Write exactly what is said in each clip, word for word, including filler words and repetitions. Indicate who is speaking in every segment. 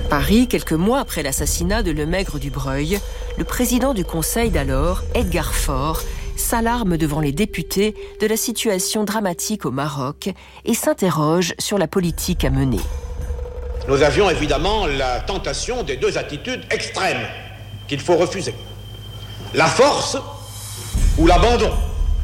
Speaker 1: À Paris, quelques mois après l'assassinat de Lemaigre du Breuil, le président du Conseil d'alors, Edgar Faure, s'alarme devant les députés de la situation dramatique au Maroc et s'interroge sur la politique à mener.
Speaker 2: Nous avions évidemment la tentation des deux attitudes extrêmes qu'il faut refuser. La force ou l'abandon.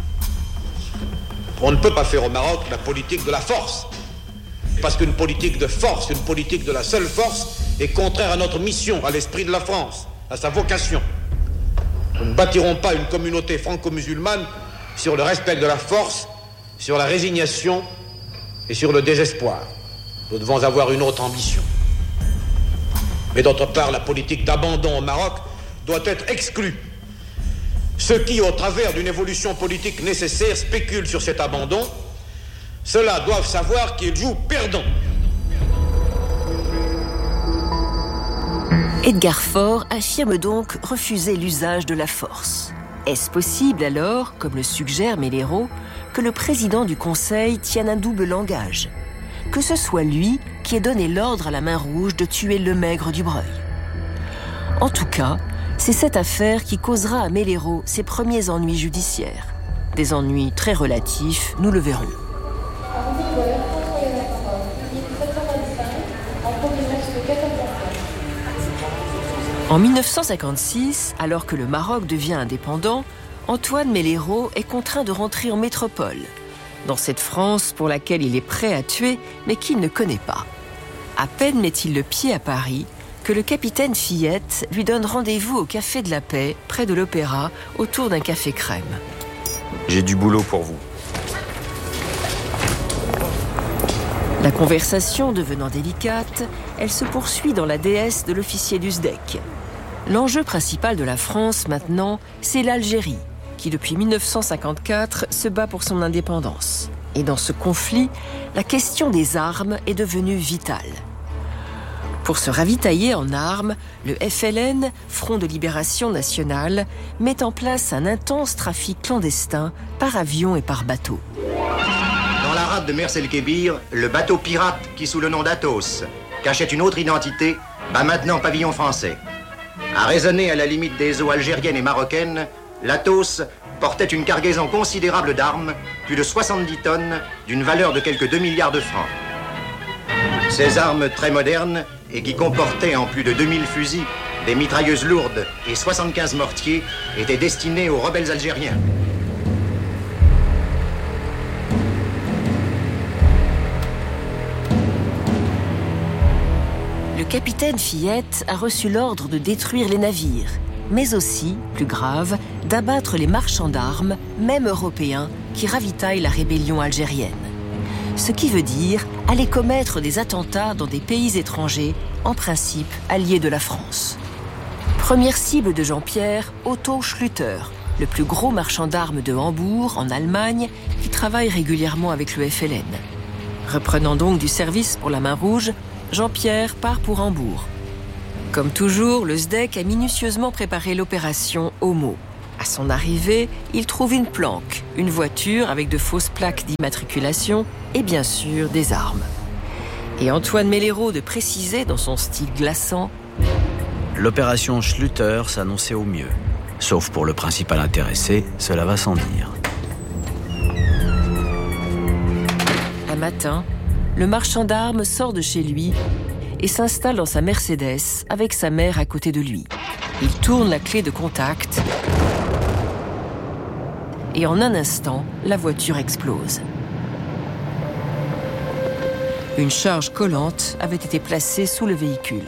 Speaker 2: On ne peut pas faire au Maroc la politique de la force. Parce qu'une politique de force, une politique de la seule force, est contraire à notre mission, à l'esprit de la France, à sa vocation. Nous ne bâtirons pas une communauté franco-musulmane sur le respect de la force, sur la résignation et sur le désespoir. Nous devons avoir une autre ambition. Mais d'autre part, la politique d'abandon au Maroc doit être exclue. Ceux qui, au travers d'une évolution politique nécessaire, spéculent sur cet abandon, ceux-là doivent savoir qu'ils jouent perdant.
Speaker 1: Edgar Faure affirme donc refuser l'usage de la force. Est-ce possible alors, comme le suggère Melero, que le président du Conseil tienne un double langage ? Que ce soit lui qui ait donné l'ordre à la Main Rouge de tuer Lemaigre du Breuil. En tout cas, c'est cette affaire qui causera à Melero ses premiers ennuis judiciaires. Des ennuis très relatifs, nous le verrons. En mille neuf cent cinquante-six, alors que le Maroc devient indépendant, Antoine Melero est contraint de rentrer en métropole, dans cette France pour laquelle il est prêt à tuer, mais qu'il ne connaît pas. À peine met-il le pied à Paris que le capitaine Fillette lui donne rendez-vous au Café de la Paix, près de l'Opéra, autour d'un café crème.
Speaker 3: J'ai du boulot pour vous.
Speaker 1: La conversation devenant délicate, elle se poursuit dans la déesse de l'officier du S D E C. L'enjeu principal de la France, maintenant, c'est l'Algérie, qui depuis mille neuf cent cinquante-quatre se bat pour son indépendance. Et dans ce conflit, la question des armes est devenue vitale. Pour se ravitailler en armes, le F L N, Front de Libération Nationale, met en place un intense trafic clandestin par avion et par bateau.
Speaker 4: Dans la rade de Mers El Kébir, le bateau pirate qui, sous le nom d'Athos, cachait une autre identité, bat maintenant pavillon français. À raisonner à la limite des eaux algériennes et marocaines, l'Athos portait une cargaison considérable d'armes, plus de soixante-dix tonnes, d'une valeur de quelques deux milliards de francs. Ces armes très modernes, et qui comportaient en plus de deux mille fusils, des mitrailleuses lourdes et soixante-quinze mortiers, étaient destinées aux rebelles algériens.
Speaker 1: Le capitaine Fillette a reçu l'ordre de détruire les navires, mais aussi, plus grave, d'abattre les marchands d'armes, même européens, qui ravitaillent la rébellion algérienne. Ce qui veut dire aller commettre des attentats dans des pays étrangers, en principe alliés de la France. Première cible de Jean-Pierre, Otto Schlüter, le plus gros marchand d'armes de Hambourg, en Allemagne, qui travaille régulièrement avec le F L N. Reprenant donc du service pour la Main Rouge, Jean-Pierre part pour Hambourg. Comme toujours, le S D E C a minutieusement préparé l'opération Homo. À son arrivée, il trouve une planque, une voiture avec de fausses plaques d'immatriculation et bien sûr des armes. Et Antoine Melero de préciser dans son style glaçant:
Speaker 3: L'opération Schlüter s'annonçait au mieux. Sauf pour le principal intéressé, cela va sans dire.
Speaker 1: Un matin, le marchand d'armes sort de chez lui et s'installe dans sa Mercedes avec sa mère à côté de lui. Il tourne la clé de contact et en un instant, la voiture explose. Une charge collante avait été placée sous le véhicule.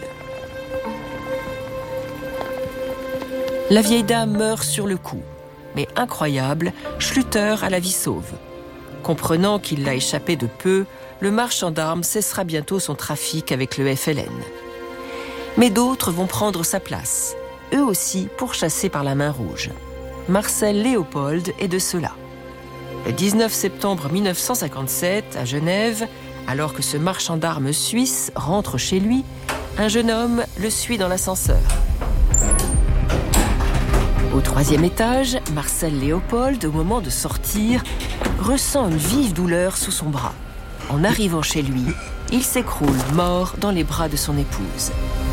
Speaker 1: La vieille dame meurt sur le coup, mais incroyable, Schlüter a la vie sauve. Comprenant qu'il l'a échappé de peu, le marchand d'armes cessera bientôt son trafic avec le F L N. Mais d'autres vont prendre sa place, eux aussi pourchassés par la Main Rouge. Marcel Léopold est de ceux-là. Le dix-neuf septembre mille neuf cent cinquante-sept, à Genève, alors que ce marchand d'armes suisse rentre chez lui, un jeune homme le suit dans l'ascenseur. Au troisième étage, Marcel Léopold, au moment de sortir, ressent une vive douleur sous son bras. En arrivant chez lui, il s'écroule mort dans les bras de son épouse.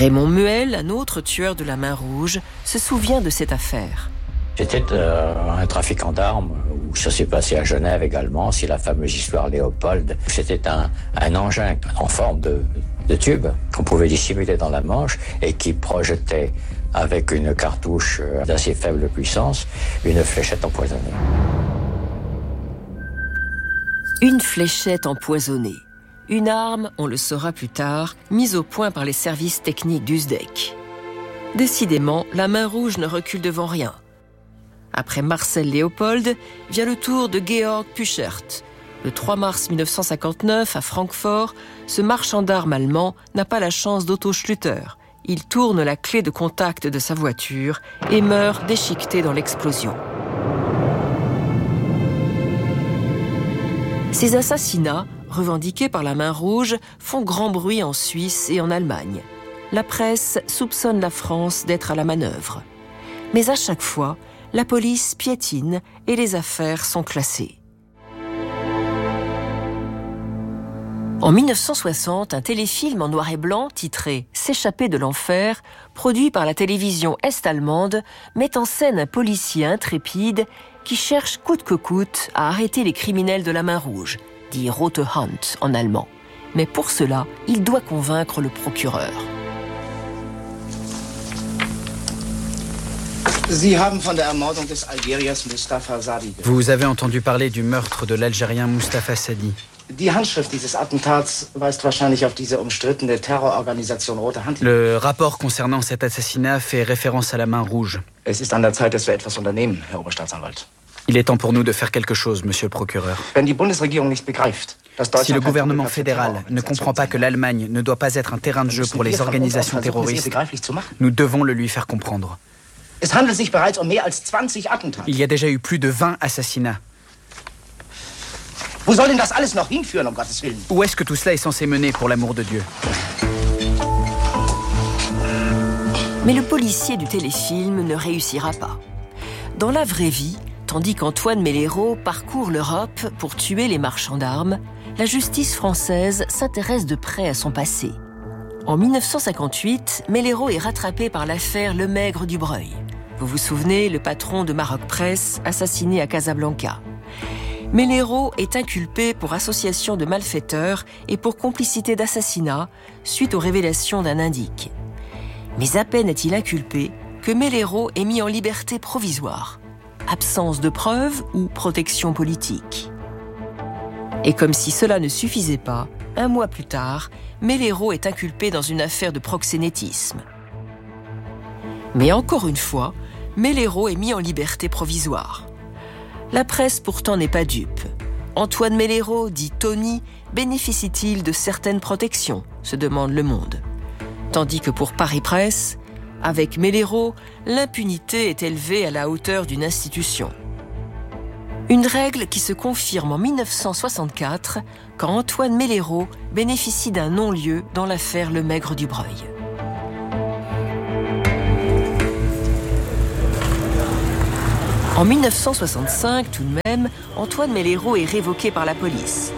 Speaker 1: Raymond Muel, un autre tueur de la Main Rouge, se souvient de cette affaire.
Speaker 5: C'était euh, un trafiquant d'armes, où ça s'est passé à Genève également, c'est la fameuse histoire Léopold. C'était un, un engin en forme de, de tube qu'on pouvait dissimuler dans la manche et qui projetait avec une cartouche d'assez faible puissance une fléchette empoisonnée.
Speaker 1: Une fléchette empoisonnée. Une arme, on le saura plus tard, mise au point par les services techniques d'U S D E C. Décidément, la Main Rouge ne recule devant rien. Après Marcel Léopold, vient le tour de Georg Puchert. Le trois mars mille neuf cent cinquante-neuf, à Francfort, ce marchand d'armes allemand n'a pas la chance d'Otto Schlüter. Il tourne la clé de contact de sa voiture et meurt déchiqueté dans l'explosion. Ces assassinats, revendiqués par la Main Rouge, font grand bruit en Suisse et en Allemagne. La presse soupçonne la France d'être à la manœuvre. Mais à chaque fois, la police piétine et les affaires sont classées. En mille neuf cent soixante, un téléfilm en noir et blanc titré « S'échapper de l'enfer », produit par la télévision est-allemande, met en scène un policier intrépide qui cherche coûte que coûte à arrêter les criminels de la Main Rouge, dit Rote Hand en allemand. Mais pour cela, il doit convaincre le procureur.
Speaker 3: Vous avez entendu parler du meurtre de l'Algérien Mustapha Sadi. Le rapport concernant cet assassinat fait référence à la Main Rouge. Il est temps pour nous de faire quelque chose, monsieur le procureur. Si le gouvernement fédéral ne comprend pas que l'Allemagne ne doit pas être un terrain de jeu pour les organisations terroristes, nous devons le lui faire comprendre. Il y a déjà eu plus de vingt assassinats. Où est-ce que tout cela est censé mener, pour l'amour de Dieu ?
Speaker 1: Mais le policier du téléfilm ne réussira pas. Dans la vraie vie, tandis qu'Antoine Mellero parcourt l'Europe pour tuer les marchands d'armes, la justice française s'intéresse de près à son passé. En mille neuf cent cinquante-huit, Mellero est rattrapé par l'affaire Lemaigre du Breuil. Vous vous souvenez, le patron de Maroc Presse, assassiné à Casablanca. Mellero est inculpé pour association de malfaiteurs et pour complicité d'assassinat suite aux révélations d'un indique. Mais à peine est-il inculpé que Mellero est mis en liberté provisoire. Absence de preuves ou protection politique. Et comme si cela ne suffisait pas, un mois plus tard, Mellero est inculpé dans une affaire de proxénétisme. Mais encore une fois, Mellero est mis en liberté provisoire. La presse pourtant n'est pas dupe. Antoine Mellero, dit Tony, bénéficie-t-il de certaines protections, se demande Le Monde. Tandis que pour Paris Presse, avec Mellero, l'impunité est élevée à la hauteur d'une institution. Une règle qui se confirme en mille neuf cent soixante-quatre, quand Antoine Mellero bénéficie d'un non-lieu dans l'affaire Lemaigre du Breuil. En mille neuf cent soixante-cinq, tout de même, Antoine Mellero est révoqué par la police.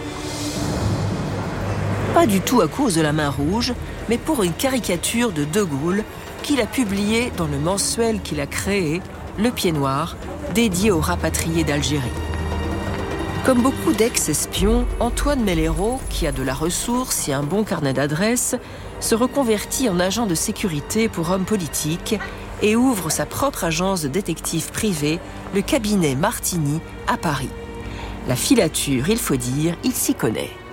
Speaker 1: Pas du tout à cause de la Main Rouge, mais pour une caricature de De Gaulle qu'il a publiée dans le mensuel qu'il a créé, Le Pied Noir, dédié aux rapatriés d'Algérie. Comme beaucoup d'ex-espions, Antoine Mellero, qui a de la ressource et un bon carnet d'adresses, se reconvertit en agent de sécurité pour hommes politiques et ouvre sa propre agence de détective privé, le cabinet Martini, à Paris. La filature, il faut dire, il s'y connaît.